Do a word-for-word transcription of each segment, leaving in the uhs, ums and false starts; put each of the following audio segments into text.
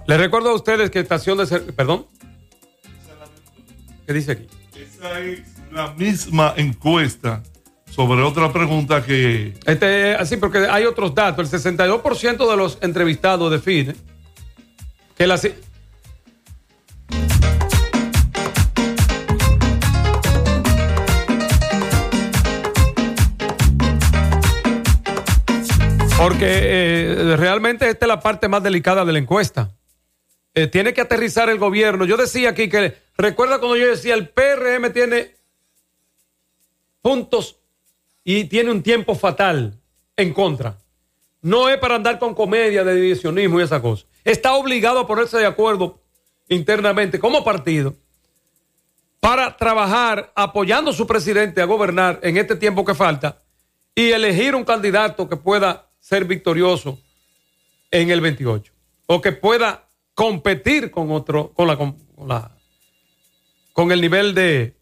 Les recuerdo a ustedes que estación de servicio... ¿Perdón? ¿Qué dice aquí? Esa es la misma encuesta sobre otra pregunta que... Este, así, porque hay otros datos. El sesenta y dos por ciento de los entrevistados define que la... Porque eh, realmente esta es la parte más delicada de la encuesta. Eh, tiene que aterrizar el gobierno. Yo decía aquí que, recuerda cuando yo decía, el P R M tiene puntos y tiene un tiempo fatal en contra. No es para andar con comedia de divisionismo y esa cosa. Está obligado a ponerse de acuerdo internamente como partido para trabajar apoyando a su presidente a gobernar en este tiempo que falta y elegir un candidato que pueda ser victorioso en el veintiocho o que pueda competir con otro, con la, con la, con el nivel de,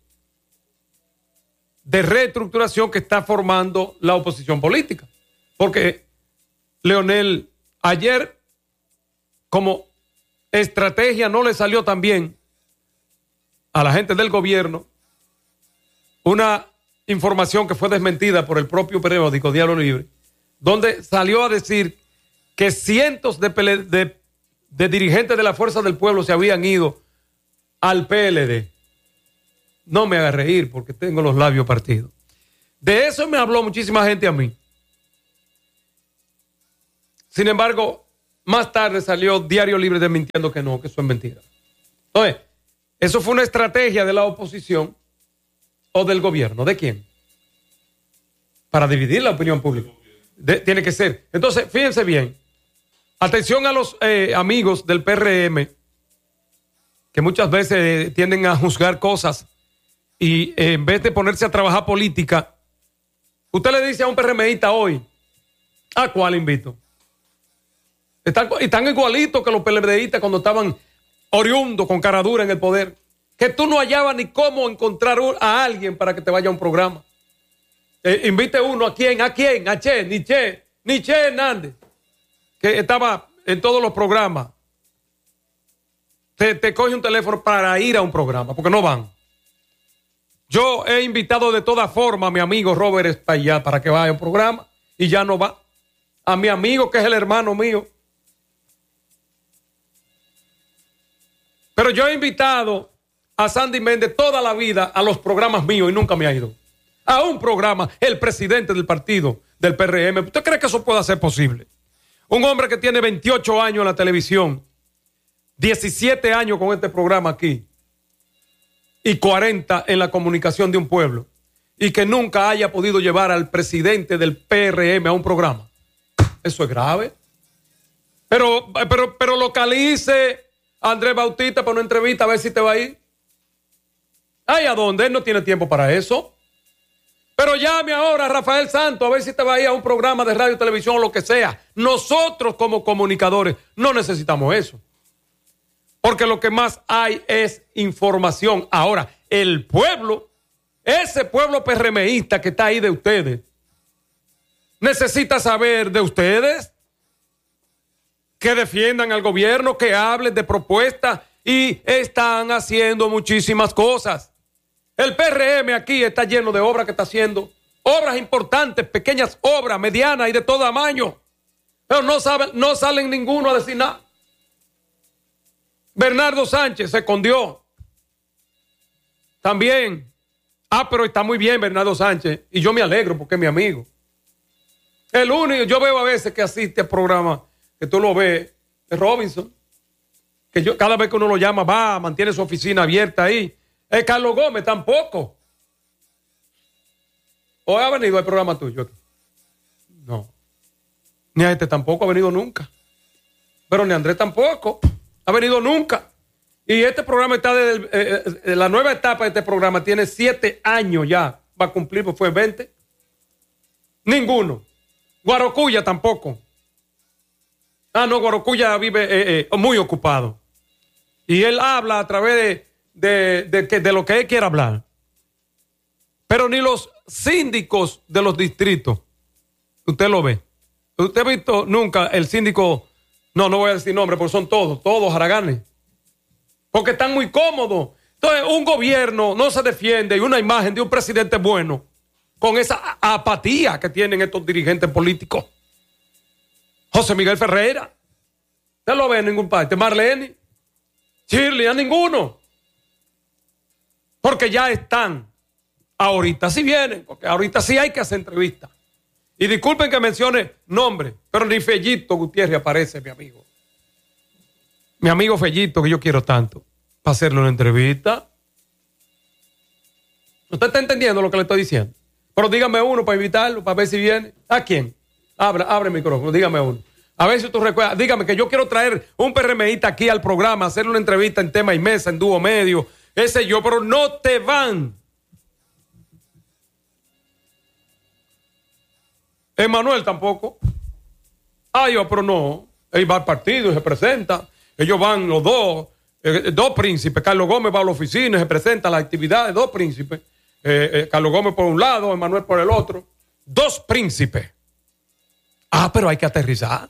de reestructuración que está formando la oposición política. Porque Leonel ayer, como estrategia, no le salió tan bien a la gente del gobierno una información que fue desmentida por el propio periódico Diario Libre, donde salió a decir que cientos de, de, de dirigentes de la Fuerza del Pueblo se habían ido al P L D. No me haga reír porque tengo los labios partidos. De eso me habló muchísima gente a mí. Sin embargo, más tarde salió Diario Libre desmintiendo que no, que eso es mentira. Entonces, eso fue una estrategia de la oposición o del gobierno. ¿De quién? Para dividir la opinión pública. De, tiene que ser. Entonces, fíjense bien. Atención a los eh, amigos del P R M, que muchas veces eh, tienden a juzgar cosas y eh, en vez de ponerse a trabajar política, usted le dice a un PRMista hoy, ¿a cuál invito? Están, están igualitos que los PLDistas cuando estaban oriundos con cara dura en el poder, que tú no hallabas ni cómo encontrar a alguien para que te vaya a un programa. Eh, invite uno a quién, a quién, a Che, ni Che, ni Che Hernández, que estaba en todos los programas. Te, te coge un teléfono para ir a un programa, porque no van. Yo he invitado de toda forma a mi amigo Robert Espaillat para que vaya a un programa y ya no va. A mi amigo que es el hermano mío. Pero yo he invitado a Sandy Méndez toda la vida a los programas míos y nunca me ha ido. A un programa, el presidente del partido del P R M. ¿Usted cree que eso pueda ser posible? Un hombre que tiene veintiocho años en la televisión, diecisiete años con este programa aquí y cuarenta en la comunicación de un pueblo y que nunca haya podido llevar al presidente del P R M a un programa. Eso es grave. Pero, pero, pero localice a Andrés Bautista para una entrevista a ver si te va a ir. Ay, ¿a dónde? Él no tiene tiempo para eso. Pero llame ahora a Rafael Santos a ver si te va a ir a un programa de radio, televisión o lo que sea. Nosotros como comunicadores no necesitamos eso. Porque lo que más hay es información. Ahora, el pueblo, ese pueblo PRMista que está ahí de ustedes, necesita saber de ustedes que defiendan al gobierno, que hablen de propuestas y están haciendo muchísimas cosas. El P R M aquí está lleno de obras que está haciendo, obras importantes, pequeñas obras, medianas y de todo tamaño. Pero no saben, no salen ninguno a decir nada. Bernardo Sánchez se escondió. También. Ah, pero está muy bien Bernardo Sánchez y yo me alegro porque es mi amigo. El único, yo veo a veces que asiste al programa, que tú lo ves, es Robinson. Que yo, cada vez que uno lo llama, va, mantiene su oficina abierta ahí. Es Carlos Gómez, tampoco. ¿O ha venido al programa tuyo aquí? No. Ni a este tampoco ha venido nunca. Pero ni a Andrés tampoco ha venido nunca. Y este programa está desde eh, eh, la nueva etapa de este programa tiene siete años ya. Va a cumplir, pues fue veinte. Ninguno. Guarocuya tampoco. Ah, no, Guarocuya vive eh, eh, muy ocupado. Y él habla a través de, de, de, de, de lo que él quiera hablar. Pero ni los síndicos de los distritos, usted lo ve. Usted ha visto nunca el síndico No, no voy a decir nombre, porque son todos, todos haraganes. Porque están muy cómodos. Entonces, un gobierno no se defiende y una imagen de un presidente bueno con esa apatía que tienen estos dirigentes políticos. José Miguel Ferreira. ¿Usted lo ve en ningún parte? Marlene. Shirley, a ninguno. Porque ya están. Ahorita sí vienen, porque ahorita sí hay que hacer entrevistas. Y disculpen que mencione nombre, pero ni Fellito Gutiérrez aparece, mi amigo. Mi amigo Fellito, que yo quiero tanto, para hacerle una entrevista. ¿Usted está entendiendo lo que le estoy diciendo? Pero dígame uno para invitarlo, para ver si viene. ¿A quién? Abre, abre el micrófono, dígame uno. A ver si tú recuerdas. Dígame que yo quiero traer un PRMista aquí al programa, hacerle una entrevista en tema y mesa, en dúo medio, ese yo, pero no te van. Emanuel tampoco. Ah, yo, pero no. Él va al partido y se presenta. Ellos van los dos, eh, dos príncipes. Carlos Gómez va a la oficina y se presenta a las actividades. Dos príncipes. Eh, eh, Carlos Gómez por un lado, Emanuel por el otro. Dos príncipes. Ah, pero hay que aterrizar.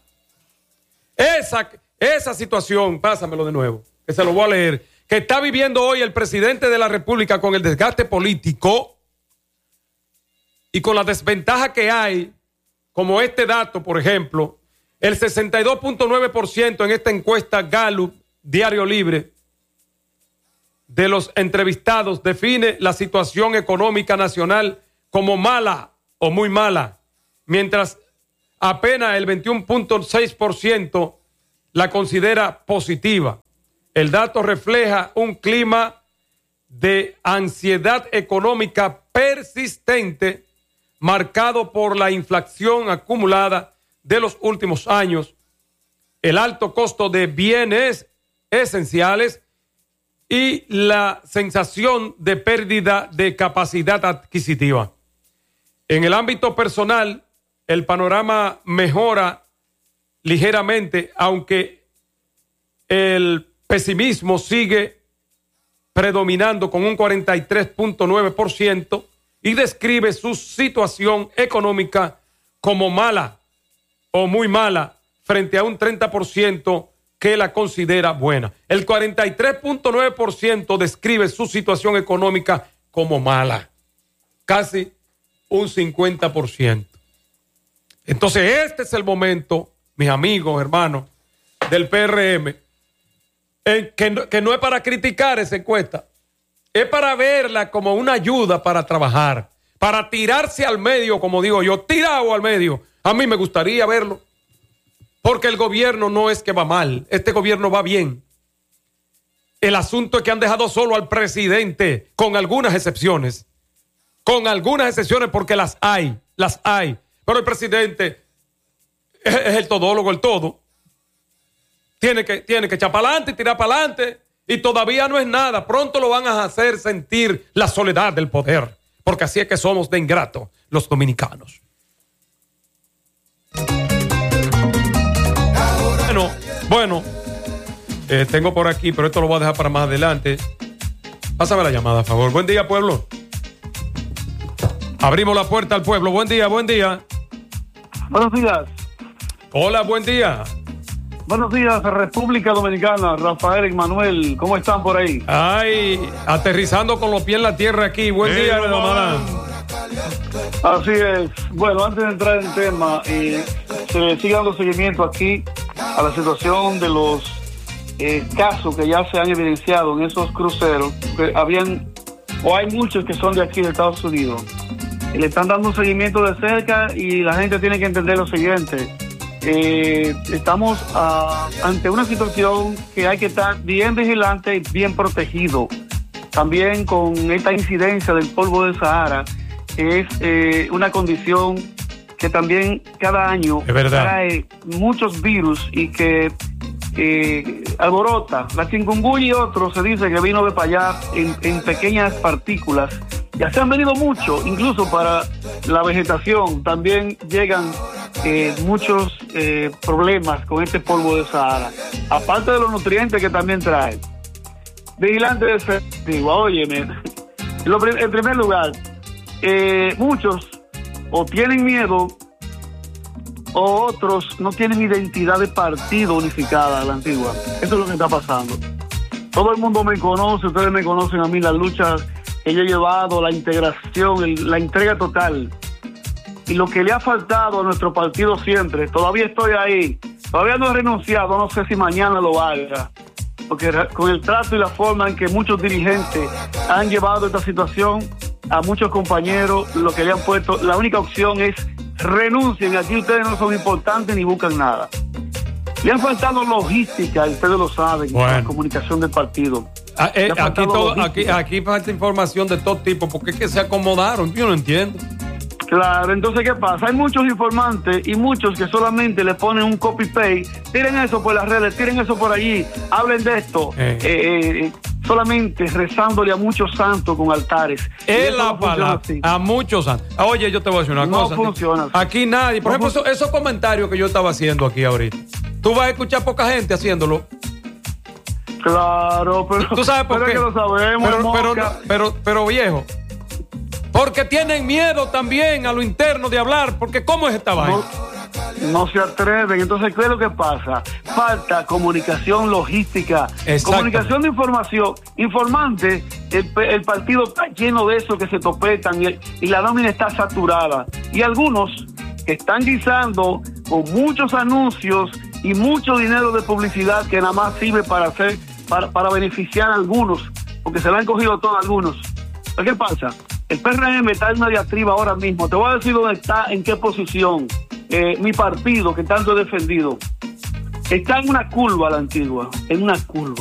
Esa, esa situación, pásamelo de nuevo, que se lo voy a leer, que está viviendo hoy el presidente de la República con el desgaste político y con la desventaja que hay, como este dato, por ejemplo, el sesenta y dos punto nueve por ciento en esta encuesta Gallup, Diario Libre, de los entrevistados define la situación económica nacional como mala o muy mala, mientras apenas el veintiuno punto seis por ciento la considera positiva. El dato refleja un clima de ansiedad económica persistente marcado por la inflación acumulada de los últimos años, el alto costo de bienes esenciales y la sensación de pérdida de capacidad adquisitiva. En el ámbito personal, el panorama mejora ligeramente, aunque el pesimismo sigue predominando con un cuarenta y tres punto nueve por ciento y describe su situación económica como mala o muy mala frente a un treinta por ciento que la considera buena. El cuarenta y tres punto nueve por ciento describe su situación económica como mala, casi un cincuenta por ciento. Entonces este es el momento, mis amigos, hermanos, del P R M, en que, no, que no es para criticar esa encuesta, es para verla como una ayuda para trabajar, para tirarse al medio, como digo yo, tirado al medio. A mí me gustaría verlo, porque el gobierno no es que va mal, este gobierno va bien. El asunto es que han dejado solo al presidente, con algunas excepciones, con algunas excepciones porque las hay, las hay. Pero el presidente es, es el todólogo, el todo. Tiene que, tiene que echar para adelante y tirar para adelante. Y todavía no es nada. Pronto lo van a hacer sentir la soledad del poder. Porque así es que somos de ingrato los dominicanos. Bueno, bueno. Eh, tengo por aquí, pero esto lo voy a dejar para más adelante. Pásame la llamada, a favor. Buen día, pueblo. Abrimos la puerta al pueblo. Buen día, buen día. Buenos días. Hola, buen día. Buenos días, República Dominicana. Rafael y Manuel, ¿cómo están por ahí? Ay, aterrizando con los pies en la tierra aquí. Buen hey, día, hermana. Así es. Bueno, antes de entrar en tema, eh, se sigue dando seguimiento aquí a la situación de los eh, casos que ya se han evidenciado en esos cruceros, que habían, o hay muchos que son de aquí de Estados Unidos. Le están dando un seguimiento de cerca y la gente tiene que entender lo siguiente. Eh, estamos uh, ante una situación que hay que estar bien vigilante y bien protegido. También con esta incidencia del polvo del Sahara, que es eh, una condición que también cada año trae muchos virus y que eh, alborota. La chikungunya y otros se dice que vino de para allá en, en pequeñas partículas. Ya se han venido mucho, incluso para la vegetación también llegan eh, muchos eh, problemas con este polvo de Sahara, aparte de los nutrientes que también trae. Vigilante de efectivo, óyeme, lo, en primer lugar, eh, muchos o tienen miedo o otros no tienen identidad de partido unificada a la Antigua. Eso es lo que está pasando. Todo el mundo me conoce, ustedes me conocen a mí, las luchas que yo he llevado, la integración, el, la entrega total. Y lo que le ha faltado a nuestro partido siempre, todavía estoy ahí, todavía no he renunciado, no sé si mañana lo haga, porque con el trato y la forma en que muchos dirigentes han llevado esta situación, a muchos compañeros lo que le han puesto, la única opción es renuncien, aquí ustedes no son importantes ni buscan nada. Le han faltado logística, ustedes lo saben, bueno. La comunicación del partido. Ah, eh, aquí, todo, aquí, aquí falta información de todo tipo, porque es que se acomodaron, yo no entiendo. Claro, entonces ¿qué pasa? Hay muchos informantes y muchos que solamente le ponen un copy-paste, tiren eso por las redes, tiren eso por allí, hablen de esto, eh. Eh, eh, solamente rezándole a muchos santos con altares. Es la no palabra, a muchos santos. Oye, yo te voy a decir una no cosa. No funciona. Aquí nadie, por no ejemplo, esos, esos comentarios que yo estaba haciendo aquí ahorita, tú vas a escuchar poca gente haciéndolo. Claro, pero tú sabes por pero qué. Es que lo sabemos, pero, pero, pero, pero, pero viejo, porque tienen miedo también a lo interno de hablar, porque ¿cómo es esta vaina? No, no se atreven. Entonces, ¿qué es lo que pasa? Falta comunicación logística, comunicación de información. Informante, el, el partido está lleno de eso que se topetan y, y la nómina está saturada. Y algunos que están guisando con muchos anuncios y mucho dinero de publicidad que nada más sirve para hacer, para, para beneficiar a algunos, porque se lo han cogido todos algunos. ¿Qué pasa? El P R M está en una diatriba ahora mismo. Te voy a decir dónde está, en qué posición. Eh, mi partido, que tanto he defendido, está en una curva, la Antigua, en una curva.